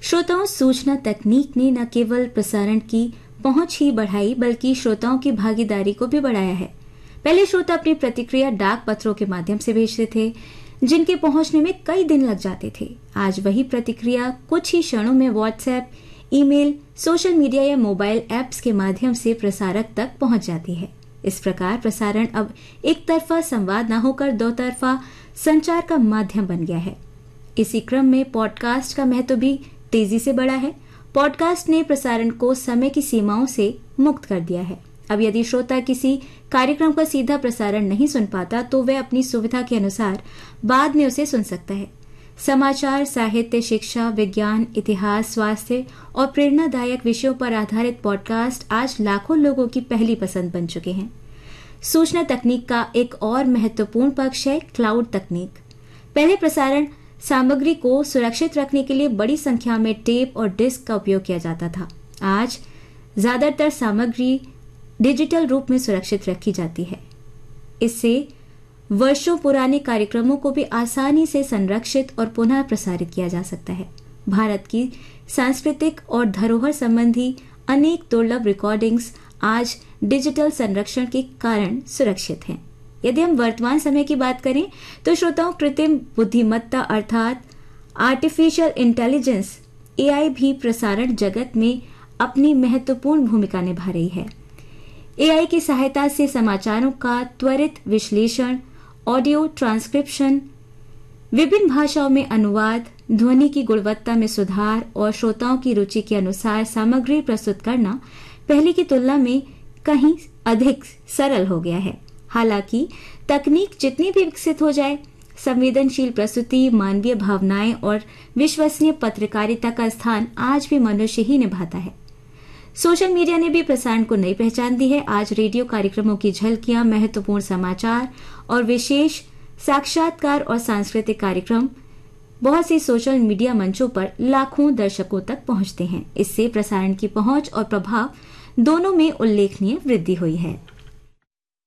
श्रोताओं, सूचना तकनीक ने न केवल प्रसारण की पहुंच ही बढ़ाई बल्कि श्रोताओं की भागीदारी को भी बढ़ाया है। पहले श्रोता अपनी प्रतिक्रिया डाक पत्रों के माध्यम से भेजते थे, जिनके पहुंचने में कई दिन लग जाते थे। आज वही प्रतिक्रिया कुछ ही क्षणों में व्हाट्सएप, ईमेल, सोशल मीडिया या मोबाइल ऐप्स के माध्यम से प्रसारक तक पहुंच जाती है। इस प्रकार प्रसारण अब एक तरफा संवाद न होकर दो तरफा संचार का माध्यम बन गया है। इसी क्रम में पॉडकास्ट का महत्व भी तेजी से बढ़ा है। पॉडकास्ट ने प्रसारण को समय की सीमाओं से मुक्त कर दिया है। अब यदि श्रोता किसी कार्यक्रम का सीधा प्रसारण नहीं सुन पाता तो वह अपनी सुविधा के अनुसार बाद में उसे सुन सकता है। समाचार, साहित्य, शिक्षा, विज्ञान, इतिहास, स्वास्थ्य और प्रेरणादायक विषयों पर आधारित पॉडकास्ट आज लाखों लोगों की पहली पसंद बन चुके हैं। सूचना तकनीक का एक और महत्वपूर्ण पक्ष है क्लाउड तकनीक। पहले प्रसारण सामग्री को सुरक्षित रखने के लिए बड़ी संख्या में टेप और डिस्क का उपयोग किया जाता था। आज ज्यादातर सामग्री डिजिटल रूप में सुरक्षित रखी जाती है। इससे वर्षों पुराने कार्यक्रमों को भी आसानी से संरक्षित और पुनः प्रसारित किया जा सकता है। भारत की सांस्कृतिक और धरोहर संबंधी अनेक दुर्लभ रिकॉर्डिंग्स आज डिजिटल संरक्षण के कारण सुरक्षित हैं। यदि हम वर्तमान समय की बात करें तो श्रोताओं, कृत्रिम बुद्धिमत्ता अर्थात आर्टिफिशियल इंटेलिजेंस AI भी प्रसारण जगत में अपनी महत्वपूर्ण भूमिका निभा रही है। AI की सहायता से समाचारों का त्वरित विश्लेषण, ऑडियो ट्रांसक्रिप्शन, विभिन्न भाषाओं में अनुवाद, ध्वनि की गुणवत्ता में सुधार और श्रोताओं की रुचि के अनुसार सामग्री प्रस्तुत करना पहले की तुलना में कहीं अधिक सरल हो गया है। हालांकि तकनीक जितनी भी विकसित हो जाए, संवेदनशील प्रस्तुति, मानवीय भावनाएं और विश्वसनीय पत्रकारिता का स्थान आज भी मनुष्य ही निभाता है। सोशल मीडिया ने भी प्रसारण को नई पहचान दी है। आज रेडियो कार्यक्रमों की झलकियां, महत्वपूर्ण समाचार और विशेष साक्षात्कार और सांस्कृतिक कार्यक्रम बहुत सी सोशल मीडिया मंचों पर लाखों दर्शकों तक पहुंचते हैं। इससे प्रसारण की पहुंच और प्रभाव दोनों में उल्लेखनीय वृद्धि हुई है।